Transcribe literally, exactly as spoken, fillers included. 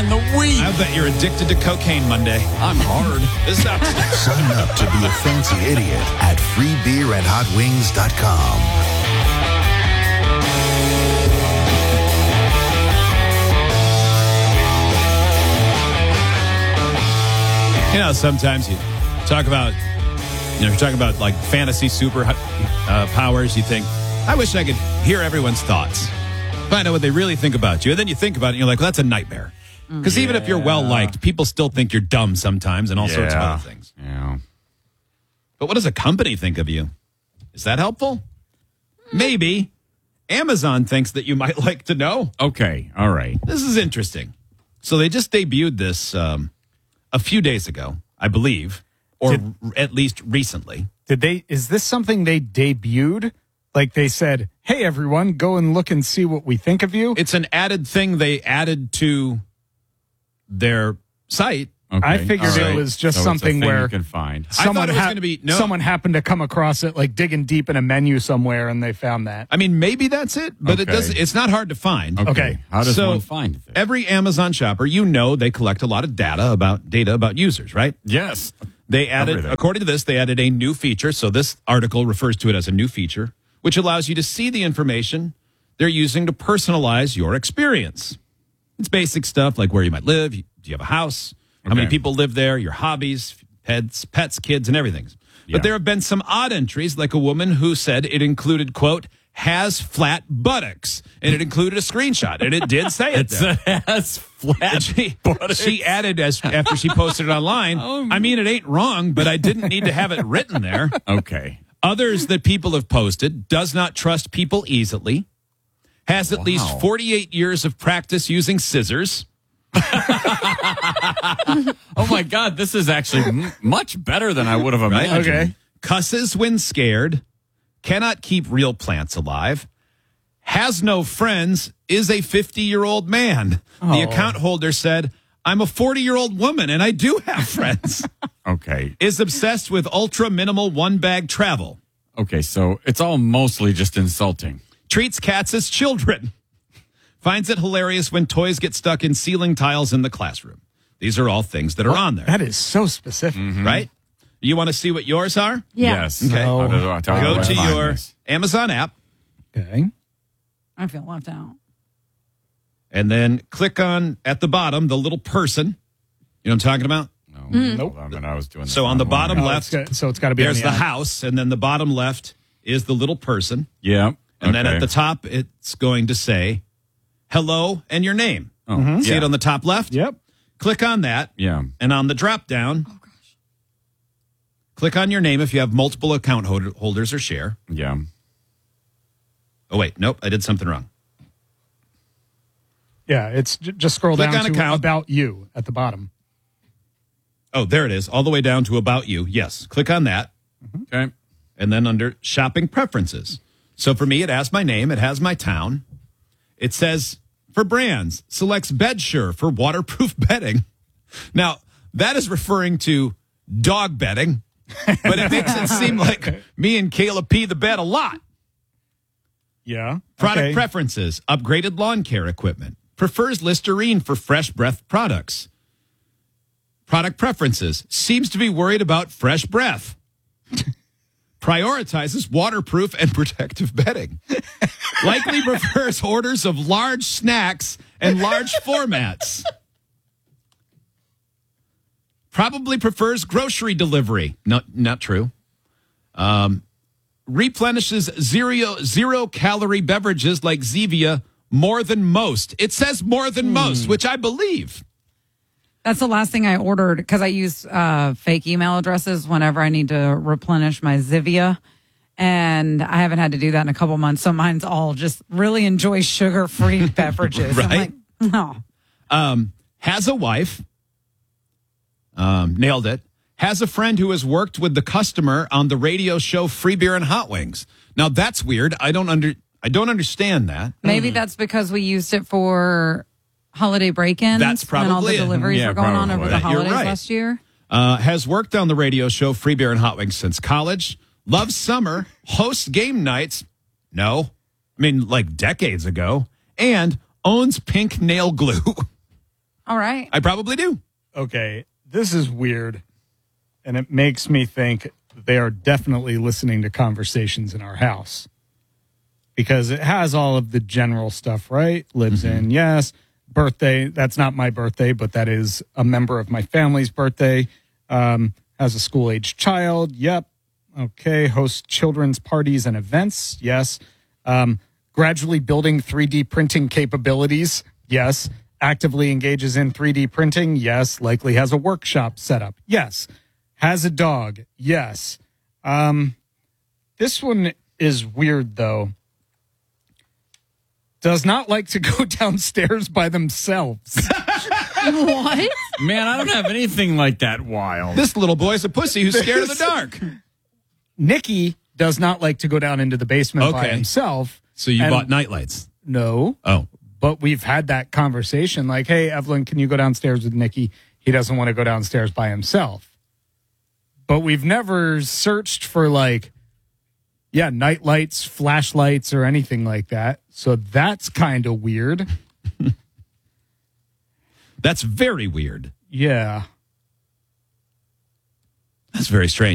and the week. I bet you're addicted to cocaine Monday. I'm hard. This is out. Sign up to be a fancy idiot at free beer and hot wings dot com. You know, sometimes you talk about, you know, you're talking about like fantasy super uh, powers. You think, I wish I could hear everyone's thoughts, find out what they really think about you. And then you think about it and you're like, well, that's a nightmare. Because yeah. even if you're well-liked, people still think you're dumb sometimes and all yeah. sorts of other things. Yeah. But what does a company think of you? Is that helpful? Maybe. Amazon thinks that you might like to know. Okay. All right. This is interesting. So they just debuted this um, a few days ago, I believe, or Did, r- at least recently. Did they? Is this something they debuted? Like they said, hey, everyone, go and look and see what we think of you? It's an added thing they added to their site. Okay. I figured right. it was just so something it's a thing where you can find. someone, I thought it was ha- gonna be, no. someone happened to come across it, like digging deep in a menu somewhere, and they found that. I mean, maybe that's it, but it Okay. does. It's not hard to find. Okay. Okay. How does So one find this? every Amazon shopper, you know, they collect a lot of data about data about users, right? Yes. They added, Everything. according to this, they added a new feature. So this article refers to it as a new feature, which allows you to see the information they're using to personalize your experience. It's basic stuff like where you might live. Do you have a house? How many Okay. people live there? Your hobbies, pets, pets, kids, and everything. Yeah. But there have been some odd entries, like a woman who said it included, quote, has flat buttocks. And it included a screenshot. And it did say it there. It has flat She, buttocks. she added as after she posted it online, Oh, I mean, it ain't wrong, but I didn't need to have it written there. Okay. Others that people have posted, does not trust people easily, has at Wow. least forty-eight years of practice using scissors. Oh, my God. This is actually m- much better than I would have imagined. Okay. Cusses when scared, cannot keep real plants alive, has no friends, is a fifty-year-old man. Oh. The account holder said, I'm a forty-year-old woman and I do have friends. Okay. Is obsessed with ultra minimal one bag travel. Okay. So it's all mostly just insulting. Treats cats as children. Finds it hilarious when toys get stuck in ceiling tiles in the classroom. These are all things that are on there, That is so specific. right? You want to see what yours are? Yeah. Yes. Okay. How do I tell you Go where to find your this? Amazon app Okay. I feel left out. and then click on at the bottom the little person. You know what I'm talking about? No. Nope. I mean, I was doing So this on the wrong bottom way. Oh, left, it's got- so it's got to be there's on the the, app. house, and then the bottom left is the little person. Yeah. And then Okay. at the top, it's going to say hello and your name. Oh, See yeah. it on the top left? Yep. Click on that. Yeah. And on the drop down, Oh, gosh. click on your name if you have multiple account holder- holders or share. Yeah. Oh, wait. Nope. I did something wrong. Yeah, it's j- just scroll Click down on to account. about you at the bottom. Oh, there it is. All the way down to About You. Yes. Click on that. Okay. And then under Shopping Preferences. So for me, it has my name. It has my town. It says for brands, selects Bedsure for waterproof bedding. Now, that is referring to dog bedding, but it makes it seem like me and Kayla pee the bed a lot. Yeah. Product Okay. preferences, upgraded lawn care equipment. Prefers Listerine for fresh breath products. Product preferences, seems to be worried about fresh breath. Prioritizes waterproof and protective bedding. Likely prefers orders of large snacks and large formats. Probably prefers grocery delivery. Not, not true. Um, replenishes zero, zero calorie beverages like Zevia more than most. It says more than most, which I believe. That's the last thing I ordered because I use uh, fake email addresses whenever I need to replenish my Zivia. And I haven't had to do that in a couple months. So mine's all just really enjoy sugar-free beverages. I'm Right. like, no. Um, has a wife. Um, nailed it. Has a friend who has worked with the customer on the radio show Free Beer and Hot Wings. Now that's weird. I don't under I don't understand that. Maybe that's because we used it for holiday break-ins. That's when all probably the it. deliveries Yeah, were going on probably. over the You're holidays right. last year. Uh, has worked on the radio show Free Beer and Hot Wings since college. Loves summer. Hosts game nights. No, I mean like decades ago. And owns pink nail glue. All right. I probably do. Okay, this is weird, and it makes me think they are definitely listening to conversations in our house because it has all of the general stuff, right? Lives Mm-hmm. in, yes. Birthday, that's not my birthday, but that is a member of my family's birthday. Um, has a school-age child, yep. Okay, hosts children's parties and events, yes. Um, gradually building three D printing capabilities, yes. Actively engages in three D printing, yes. Likely has a workshop set up, yes. Has a dog, yes. Um, this one is weird, though. Does not like to go downstairs by themselves. What? Man, I don't have anything like that wild. This little boy's a pussy who's scared of the dark. Nikki does not like to go down into the basement by Okay. himself. So you And- bought nightlights. No. Oh. But we've had that conversation like, hey, Evelyn, can you go downstairs with Nikki? He doesn't want to go downstairs by himself. But we've never searched for like, yeah, night lights, flashlights, or anything like that. So that's kind of weird. That's very weird. Yeah. That's very strange.